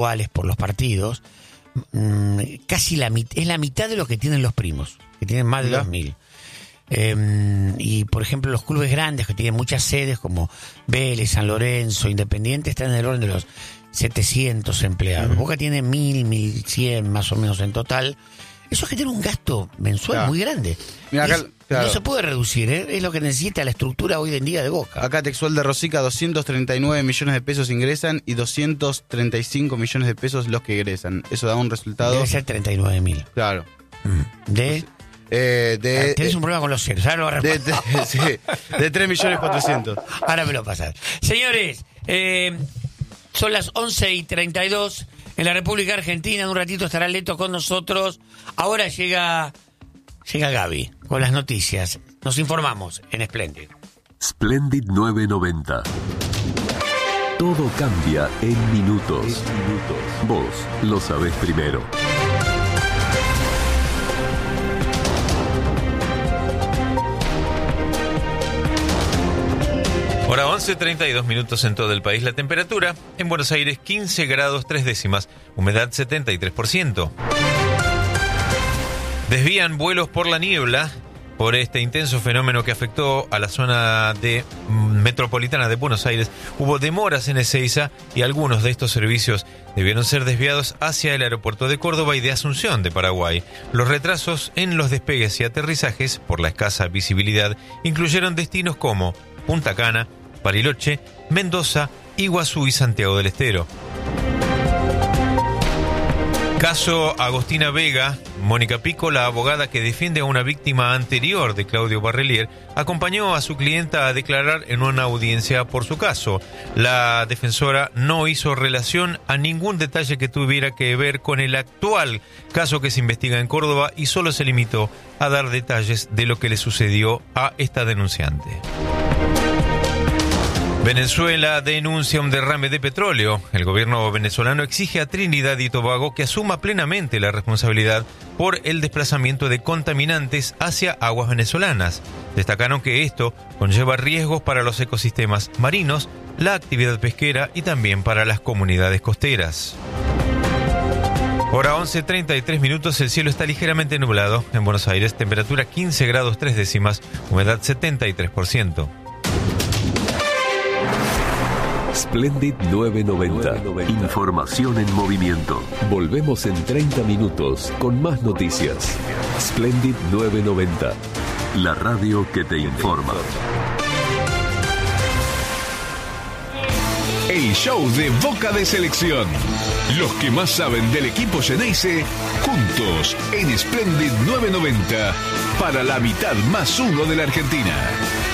iguales por los partidos, casi es la mitad de lo que tienen los primos, que tienen más de 2.000. Y por ejemplo los clubes grandes que tienen muchas sedes como Vélez, San Lorenzo, Independiente, están en el orden de los 700 empleados. Boca tiene 1.000, 1.100 más o menos en total. Eso es que tiene un gasto mensual muy grande. Mira, acá, no se puede reducir, es lo que necesita la estructura hoy en día de Boca. Acá Texuel de Rosica, 239 millones de pesos ingresan y 235 millones de pesos los que egresan. Eso da un resultado... Debe ser 39.000. Claro. Tenés un problema con los ceros, ahora lo sí, de 3.400.000. Ahora me lo pasas. Señores, son las 11:32 en la República Argentina. En un ratito estará Leto con nosotros. Ahora llega Gaby con las noticias. Nos informamos en Splendid. Splendid 990. Todo cambia en minutos. Vos lo sabés primero. Hora 11:32 minutos en todo el país. La temperatura en Buenos Aires 15 grados 3 décimas, humedad 73%. Desvían vuelos por la niebla por este intenso fenómeno que afectó a la zona metropolitana de Buenos Aires. Hubo demoras en Ezeiza y algunos de estos servicios debieron ser desviados hacia el aeropuerto de Córdoba y de Asunción de Paraguay. Los retrasos en los despegues y aterrizajes por la escasa visibilidad incluyeron destinos como Punta Cana, Bariloche, Mendoza, Iguazú y Santiago del Estero. Caso Agostina Vega. Mónica Pico, la abogada que defiende a una víctima anterior de Claudio Barrelier, acompañó a su clienta a declarar en una audiencia por su caso. La defensora no hizo relación a ningún detalle que tuviera que ver con el actual caso que se investiga en Córdoba y solo se limitó a dar detalles de lo que le sucedió a esta denunciante. Venezuela denuncia un derrame de petróleo. El gobierno venezolano exige a Trinidad y Tobago que asuma plenamente la responsabilidad por el desplazamiento de contaminantes hacia aguas venezolanas. Destacaron que esto conlleva riesgos para los ecosistemas marinos, la actividad pesquera y también para las comunidades costeras. Hora 11:33 minutos, el cielo está ligeramente nublado en Buenos Aires, temperatura 15 grados 3 décimas, humedad 73%. Splendid 990. Información en movimiento. Volvemos en 30 minutos con más noticias. Splendid 990. La radio que te informa. El show de Boca de Selección. Los que más saben del equipo Xeneize, juntos en Splendid 990 para la mitad más uno de la Argentina.